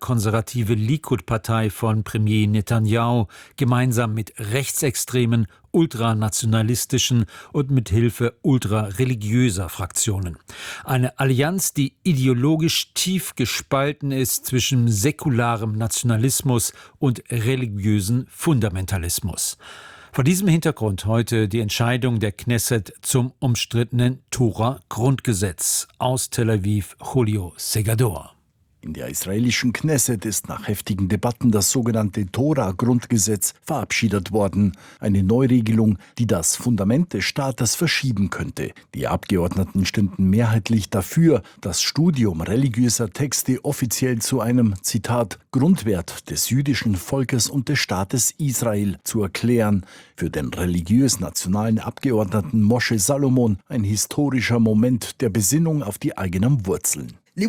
konservative Likud-Partei von Premier Netanyahu gemeinsam mit rechtsextremen, ultranationalistischen und mit Hilfe ultrareligiöser Fraktionen. Eine Allianz, die ideologisch tief gespalten ist zwischen säkularem Nationalismus und religiösen Fundamentalismus. Vor diesem Hintergrund heute die Entscheidung der Knesset zum umstrittenen Tora-Grundgesetz. Aus Tel Aviv, Julio Segador. In der israelischen Knesset ist nach heftigen Debatten das sogenannte Tora-Grundgesetz verabschiedet worden. Eine Neuregelung, die das Fundament des Staates verschieben könnte. Die Abgeordneten stimmten mehrheitlich dafür, das Studium religiöser Texte offiziell zu einem, Zitat, Grundwert des jüdischen Volkes und des Staates Israel zu erklären. Für den religiös-nationalen Abgeordneten Moshe Salomon ein historischer Moment der Besinnung auf die eigenen Wurzeln.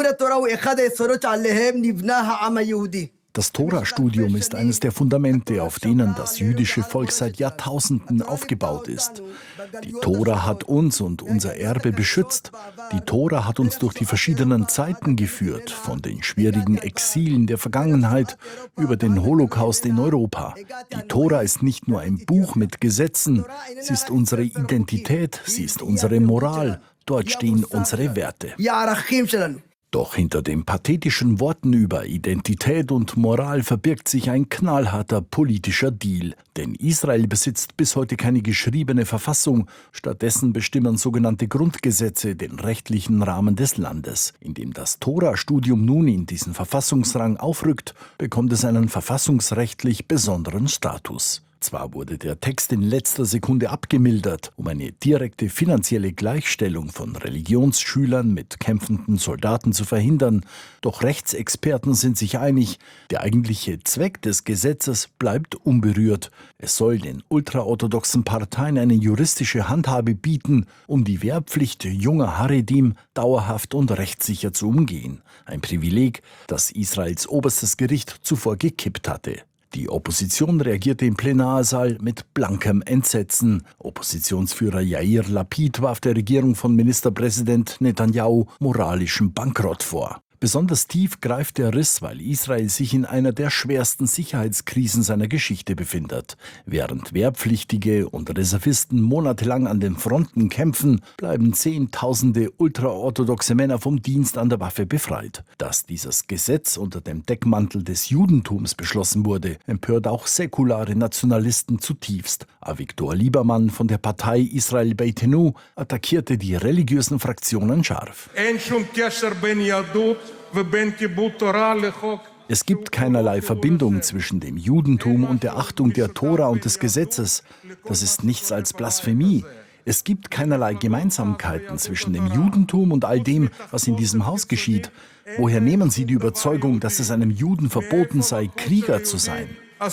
Das Tora-Studium ist eines der Fundamente, auf denen das jüdische Volk seit Jahrtausenden aufgebaut ist. Die Tora hat uns und unser Erbe beschützt. Die Tora hat uns durch die verschiedenen Zeiten geführt, von den schwierigen Exilen der Vergangenheit über den Holocaust in Europa. Die Tora ist nicht nur ein Buch mit Gesetzen, sie ist unsere Identität, sie ist unsere Moral. Dort stehen unsere Werte. Doch hinter den pathetischen Worten über Identität und Moral verbirgt sich ein knallharter politischer Deal. Denn Israel besitzt bis heute keine geschriebene Verfassung. Stattdessen bestimmen sogenannte Grundgesetze den rechtlichen Rahmen des Landes. Indem das Tora-Studium nun in diesen Verfassungsrang aufrückt, bekommt es einen verfassungsrechtlich besonderen Status. Zwar wurde der Text in letzter Sekunde abgemildert, um eine direkte finanzielle Gleichstellung von Religionsschülern mit kämpfenden Soldaten zu verhindern, doch Rechtsexperten sind sich einig, der eigentliche Zweck des Gesetzes bleibt unberührt. Es soll den ultraorthodoxen Parteien eine juristische Handhabe bieten, um die Wehrpflicht junger Haredim dauerhaft und rechtssicher zu umgehen. Ein Privileg, das Israels oberstes Gericht zuvor gekippt hatte. Die Opposition reagierte im Plenarsaal mit blankem Entsetzen. Oppositionsführer Yair Lapid warf der Regierung von Ministerpräsident Netanyahu moralischen Bankrott vor. Besonders tief greift der Riss, weil Israel sich in einer der schwersten Sicherheitskrisen seiner Geschichte befindet. Während Wehrpflichtige und Reservisten monatelang an den Fronten kämpfen, bleiben Zehntausende ultraorthodoxe Männer vom Dienst an der Waffe befreit. Dass dieses Gesetz unter dem Deckmantel des Judentums beschlossen wurde, empört auch säkulare Nationalisten zutiefst. Avigdor Liebermann von der Partei Israel Beitenu attackierte die religiösen Fraktionen scharf. Es gibt keinerlei Verbindung zwischen dem Judentum und der Achtung der Tora und des Gesetzes. Das ist nichts als Blasphemie. Es gibt keinerlei Gemeinsamkeiten zwischen dem Judentum und all dem, was in diesem Haus geschieht. Woher nehmen Sie die Überzeugung, dass es einem Juden verboten sei, Krieger zu sein?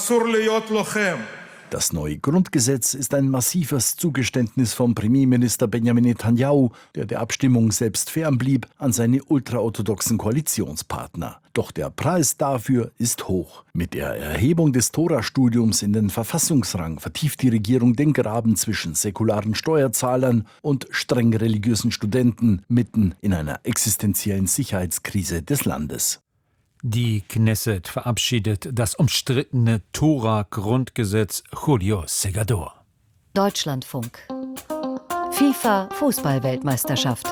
Das neue Grundgesetz ist ein massives Zugeständnis vom Premierminister Benjamin Netanyahu, der der Abstimmung selbst fernblieb, an seine ultraorthodoxen Koalitionspartner. Doch der Preis dafür ist hoch. Mit der Erhebung des Tora-Studiums in den Verfassungsrang vertieft die Regierung den Graben zwischen säkularen Steuerzahlern und streng religiösen Studenten mitten in einer existenziellen Sicherheitskrise des Landes. Die Knesset verabschiedet das umstrittene Tora-Grundgesetz. Julio Segador. Deutschlandfunk. FIFA-Fußball-Weltmeisterschaft.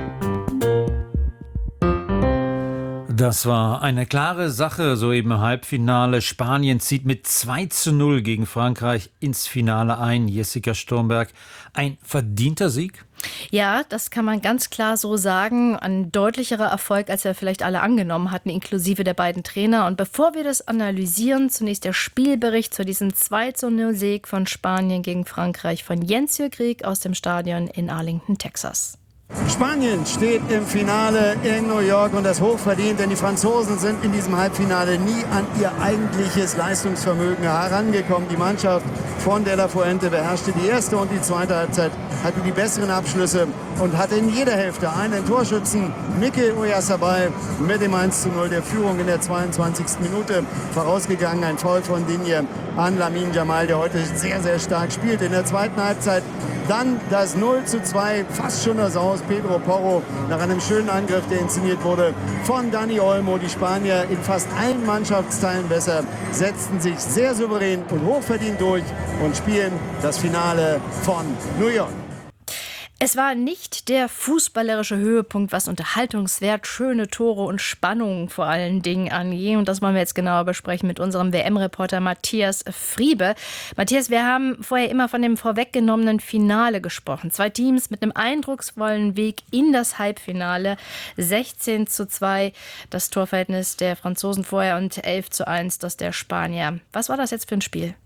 Das war eine klare Sache, soeben im Halbfinale. Spanien zieht mit 2:0 gegen Frankreich ins Finale ein. Jessica Sturmberg, ein verdienter Sieg? Ja, das kann man ganz klar so sagen. Ein deutlicherer Erfolg, als wir vielleicht alle angenommen hatten, inklusive der beiden Trainer. Und bevor wir das analysieren, zunächst der Spielbericht zu diesem 2:0-Sieg von Spanien gegen Frankreich von Jens Jürg aus dem Stadion in Arlington, Texas. Spanien steht im Finale in New York und das hochverdient, denn die Franzosen sind in diesem Halbfinale nie an ihr eigentliches Leistungsvermögen herangekommen. Die Mannschaft von De La Fuente beherrschte die erste und die zweite Halbzeit, hatte die besseren Abschlüsse und hatte in jeder Hälfte einen Torschützen, Mikel Oyarzabal, mit dem 1:0 der Führung in der 22. Minute vorausgegangen. Ein Foul von Digne an Lamine Yamal, der heute sehr, sehr stark spielt. In der zweiten Halbzeit dann das 0:2, fast schon das Aus aus Pedro Porro nach einem schönen Angriff, der inszeniert wurde von Dani Olmo. Die Spanier in fast allen Mannschaftsteilen besser, setzten sich sehr souverän und hochverdient durch und spielen das Finale von New York. Es war nicht der fußballerische Höhepunkt, was Unterhaltungswert, schöne Tore und Spannung vor allen Dingen angeht. Und das wollen wir jetzt genauer besprechen mit unserem WM-Reporter Matthias Friebe. Matthias, wir haben vorher immer von dem vorweggenommenen Finale gesprochen. 2 Teams mit einem eindrucksvollen Weg in das Halbfinale. 16:2 das Torverhältnis der Franzosen vorher und 11:1 das der Spanier. Was war das jetzt für ein Spiel?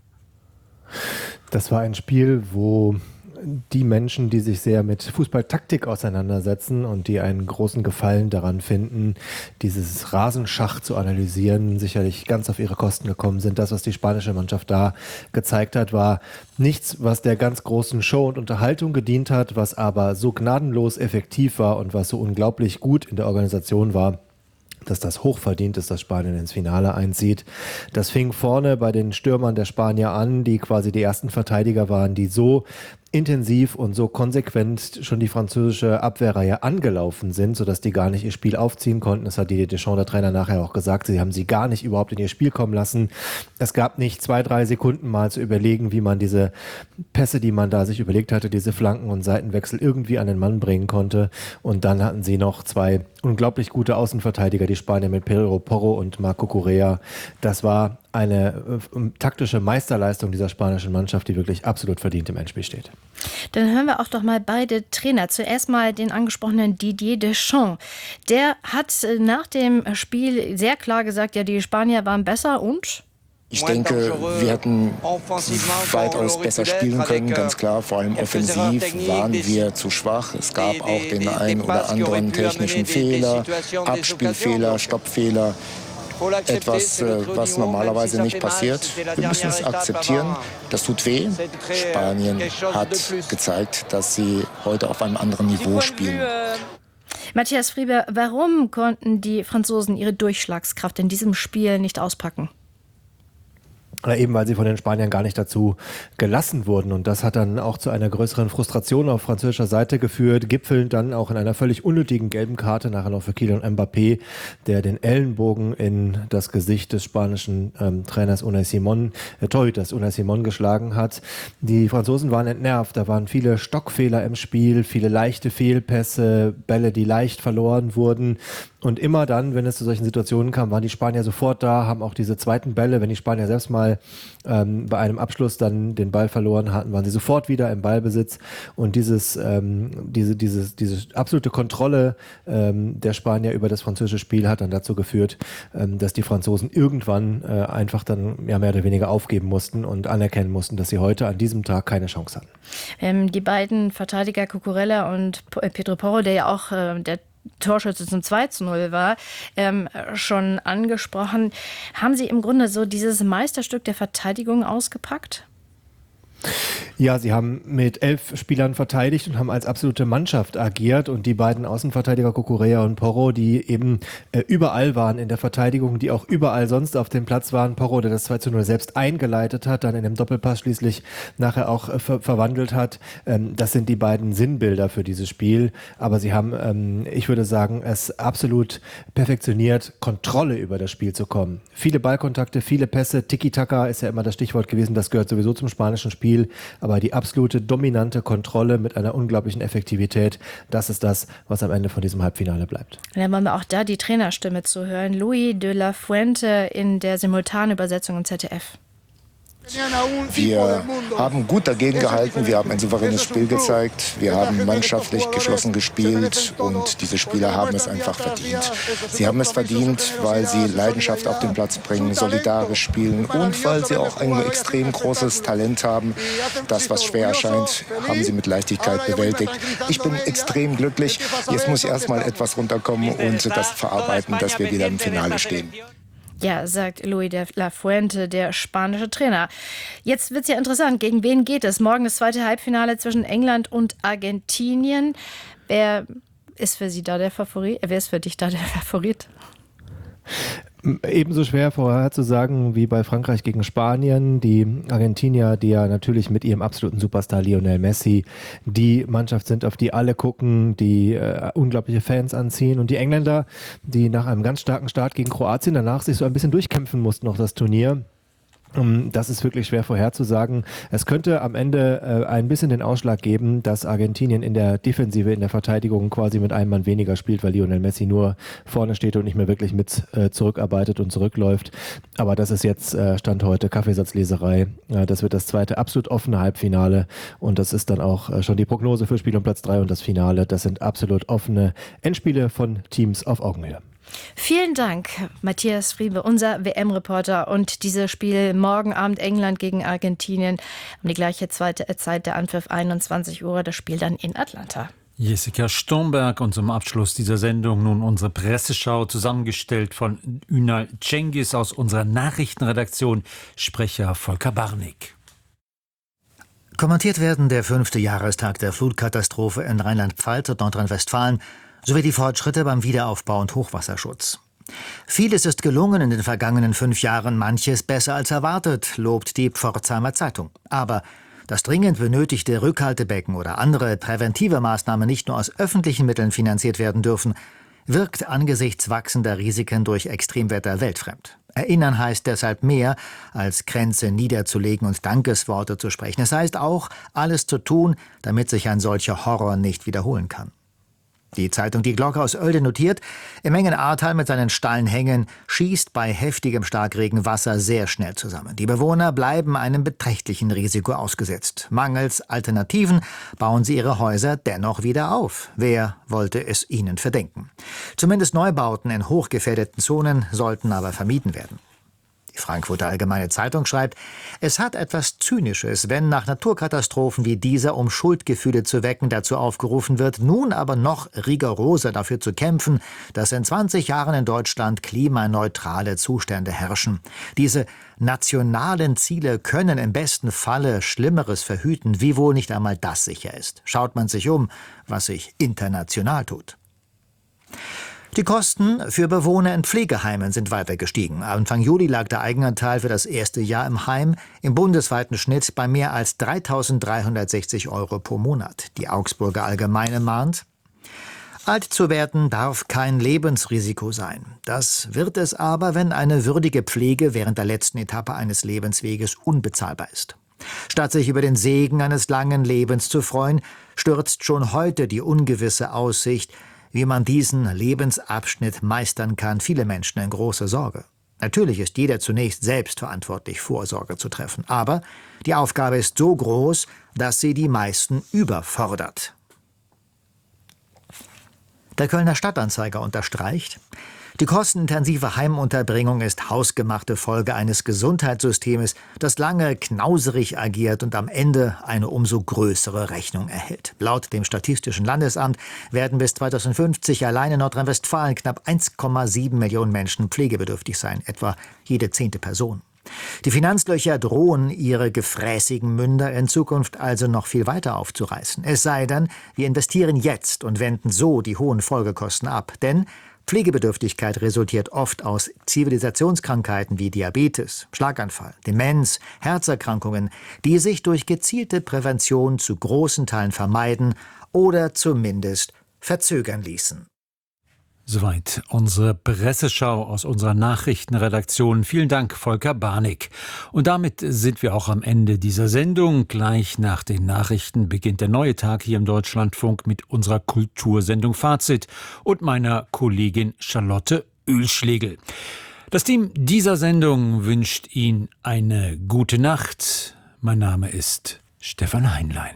Das war ein Spiel, wo die Menschen, die sich sehr mit Fußballtaktik auseinandersetzen und die einen großen Gefallen daran finden, dieses Rasenschach zu analysieren, sicherlich ganz auf ihre Kosten gekommen sind. Das, was die spanische Mannschaft da gezeigt hat, war nichts, was der ganz großen Show und Unterhaltung gedient hat, was aber so gnadenlos effektiv war und was so unglaublich gut in der Organisation war, dass das hochverdient ist, dass Spanien ins Finale einzieht. Das fing vorne bei den Stürmern der Spanier an, die quasi die ersten Verteidiger waren, die so intensiv und so konsequent schon die französische Abwehrreihe angelaufen sind, sodass die gar nicht ihr Spiel aufziehen konnten. Das hat Didier Deschamps, der Trainer, nachher auch gesagt. Sie haben sie gar nicht überhaupt in ihr Spiel kommen lassen. Es gab nicht 2-3 Sekunden mal zu überlegen, wie man diese Pässe, die man da sich überlegt hatte, diese Flanken und Seitenwechsel irgendwie an den Mann bringen konnte. Und dann hatten sie noch 2 unglaublich gute Außenverteidiger, die Spanier mit Pedro Porro und Marco Correa. Das war eine taktische Meisterleistung dieser spanischen Mannschaft, die wirklich absolut verdient im Endspiel steht. Dann hören wir auch doch mal beide Trainer. Zuerst mal den angesprochenen Didier Deschamps. Der hat nach dem Spiel sehr klar gesagt, ja, die Spanier waren besser und... Ich denke, wir hätten weitaus besser spielen können, ganz klar. Vor allem offensiv waren wir zu schwach. Es gab auch den einen oder anderen technischen Fehler, Abspielfehler, Stoppfehler. Etwas, was normalerweise nicht passiert. Wir müssen es akzeptieren. Das tut weh. Spanien hat gezeigt, dass sie heute auf einem anderen Niveau spielen. Matthias Friebe, warum konnten die Franzosen ihre Durchschlagskraft in diesem Spiel nicht auspacken? Oder eben, weil sie von den Spaniern gar nicht dazu gelassen wurden. Und das hat dann auch zu einer größeren Frustration auf französischer Seite geführt, gipfelnd dann auch in einer völlig unnötigen gelben Karte, nachher noch für Kylian Mbappé, der den Ellenbogen in das Gesicht des spanischen Trainers Torhüters Unai Simón geschlagen hat. Die Franzosen waren entnervt, da waren viele Stockfehler im Spiel, viele leichte Fehlpässe, Bälle, die leicht verloren wurden. Und immer dann, wenn es zu solchen Situationen kam, waren die Spanier sofort da, haben auch diese zweiten Bälle, wenn die Spanier selbst mal bei einem Abschluss dann den Ball verloren hatten, waren sie sofort wieder im Ballbesitz. Und diese absolute Kontrolle der Spanier über das französische Spiel hat dann dazu geführt, dass die Franzosen irgendwann einfach dann mehr oder weniger aufgeben mussten und anerkennen mussten, dass sie heute an diesem Tag keine Chance hatten. Die beiden Verteidiger Cucurella und Pedro Porro, der ja auch der Torschütze zum 2:0 war, schon angesprochen. Haben Sie im Grunde so dieses Meisterstück der Verteidigung ausgepackt? Ja, sie haben mit 11 Spielern verteidigt und haben als absolute Mannschaft agiert. Und die beiden Außenverteidiger Correa und Porro, die eben überall waren in der Verteidigung, die auch überall sonst auf dem Platz waren. Porro, der das 2:0 selbst eingeleitet hat, dann in dem Doppelpass schließlich nachher auch verwandelt hat. Das sind die beiden Sinnbilder für dieses Spiel. Aber sie haben, ich würde sagen, es absolut perfektioniert, Kontrolle über das Spiel zu kommen. Viele Ballkontakte, viele Pässe. Tiki-Taka ist ja immer das Stichwort gewesen. Das gehört sowieso zum spanischen Spiel. Aber die absolute dominante Kontrolle mit einer unglaublichen Effektivität, das ist das, was am Ende von diesem Halbfinale bleibt. Dann wollen wir auch da die Trainerstimme zu hören. Louis de la Fuente in der Simultanübersetzung im ZDF. Wir haben gut dagegen gehalten, wir haben ein souveränes Spiel gezeigt, wir haben mannschaftlich geschlossen gespielt und diese Spieler haben es einfach verdient. Sie haben es verdient, weil sie Leidenschaft auf den Platz bringen, solidarisch spielen und weil sie auch ein extrem großes Talent haben. Das, was schwer erscheint, haben sie mit Leichtigkeit bewältigt. Ich bin extrem glücklich. Jetzt muss ich erstmal etwas runterkommen und das verarbeiten, dass wir wieder im Finale stehen. Ja, sagt Louis de la Fuente, der spanische Trainer. Jetzt wird es ja interessant, gegen wen geht es? Morgen das zweite Halbfinale zwischen England und Argentinien. Wer ist für Sie da der Favorit? Wer ist für dich da der Favorit? Ebenso schwer vorherzusagen wie bei Frankreich gegen Spanien. Die Argentinier, die ja natürlich mit ihrem absoluten Superstar Lionel Messi die Mannschaft sind, auf die alle gucken, die unglaubliche Fans anziehen. Und die Engländer, die nach einem ganz starken Start gegen Kroatien danach sich so ein bisschen durchkämpfen mussten, noch das Turnier. Das ist wirklich schwer vorherzusagen. Es könnte am Ende ein bisschen den Ausschlag geben, dass Argentinien in der Defensive, in der Verteidigung quasi mit einem Mann weniger spielt, weil Lionel Messi nur vorne steht und nicht mehr wirklich mit zurückarbeitet und zurückläuft. Aber das ist jetzt Stand heute Kaffeesatzleserei. Das wird das zweite absolut offene Halbfinale und das ist dann auch schon die Prognose für Spiel um Platz 3 und das Finale. Das sind absolut offene Endspiele von Teams auf Augenhöhe. Vielen Dank, Matthias Friebe, unser WM-Reporter. Und dieses Spiel morgen Abend England gegen Argentinien um die gleiche Zeit der Anpfiff 21 Uhr. Das Spiel dann in Atlanta. Jessica Stomberg und zum Abschluss dieser Sendung nun unsere Presseschau, zusammengestellt von Ünal Cengiz aus unserer Nachrichtenredaktion, Sprecher Volker Barnig. Kommentiert werden der 5. Jahrestag der Flutkatastrophe in Rheinland-Pfalz und Nordrhein-Westfalen sowie die Fortschritte beim Wiederaufbau und Hochwasserschutz. Vieles ist gelungen in den vergangenen 5 Jahren, manches besser als erwartet, lobt die Pforzheimer Zeitung. Aber dass dringend benötigte Rückhaltebecken oder andere präventive Maßnahmen nicht nur aus öffentlichen Mitteln finanziert werden dürfen, wirkt angesichts wachsender Risiken durch Extremwetter weltfremd. Erinnern heißt deshalb mehr, als Grenze niederzulegen und Dankesworte zu sprechen. Es heißt auch, alles zu tun, damit sich ein solcher Horror nicht wiederholen kann. Die Zeitung Die Glocke aus Oelde notiert, im engen Ahrtal mit seinen steilen Hängen schießt bei heftigem Starkregen Wasser sehr schnell zusammen. Die Bewohner bleiben einem beträchtlichen Risiko ausgesetzt. Mangels Alternativen bauen sie ihre Häuser dennoch wieder auf. Wer wollte es ihnen verdenken? Zumindest Neubauten in hochgefährdeten Zonen sollten aber vermieden werden. Die Frankfurter Allgemeine Zeitung schreibt, es hat etwas Zynisches, wenn nach Naturkatastrophen wie dieser, um Schuldgefühle zu wecken, dazu aufgerufen wird, nun aber noch rigoroser dafür zu kämpfen, dass in 20 Jahren in Deutschland klimaneutrale Zustände herrschen. Diese nationalen Ziele können im besten Falle Schlimmeres verhüten, wiewohl nicht einmal das sicher ist. Schaut man sich um, was sich international tut. Die Kosten für Bewohner in Pflegeheimen sind weiter gestiegen. Anfang Juli lag der Eigenanteil für das erste Jahr im Heim im bundesweiten Schnitt bei mehr als 3.360 € pro Monat. Die Augsburger Allgemeine mahnt, alt zu werden darf kein Lebensrisiko sein. Das wird es aber, wenn eine würdige Pflege während der letzten Etappe eines Lebensweges unbezahlbar ist. Statt sich über den Segen eines langen Lebens zu freuen, stürzt schon heute die ungewisse Aussicht, wie man diesen Lebensabschnitt meistern kann, viele Menschen in große Sorge. Natürlich ist jeder zunächst selbst verantwortlich, Vorsorge zu treffen. Aber die Aufgabe ist so groß, dass sie die meisten überfordert. Der Kölner Stadtanzeiger unterstreicht, die kostenintensive Heimunterbringung ist hausgemachte Folge eines Gesundheitssystems, das lange knauserig agiert und am Ende eine umso größere Rechnung erhält. Laut dem Statistischen Landesamt werden bis 2050 allein in Nordrhein-Westfalen knapp 1,7 Millionen Menschen pflegebedürftig sein, etwa jede 10. Person. Die Finanzlöcher drohen, ihre gefräßigen Münder in Zukunft also noch viel weiter aufzureißen. Es sei denn, wir investieren jetzt und wenden so die hohen Folgekosten ab. Denn Pflegebedürftigkeit resultiert oft aus Zivilisationskrankheiten wie Diabetes, Schlaganfall, Demenz, Herzerkrankungen, die sich durch gezielte Prävention zu großen Teilen vermeiden oder zumindest verzögern ließen. Soweit unsere Presseschau aus unserer Nachrichtenredaktion. Vielen Dank, Volker Barnig. Und damit sind wir auch am Ende dieser Sendung. Gleich nach den Nachrichten beginnt der neue Tag hier im Deutschlandfunk mit unserer Kultursendung Fazit und meiner Kollegin Charlotte Oehlschlegel. Das Team dieser Sendung wünscht Ihnen eine gute Nacht. Mein Name ist Stefan Heinlein.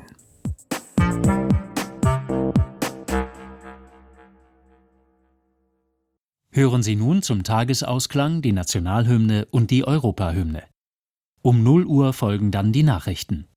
Hören Sie nun zum Tagesausklang die Nationalhymne und die Europahymne. Um 0 Uhr folgen dann die Nachrichten.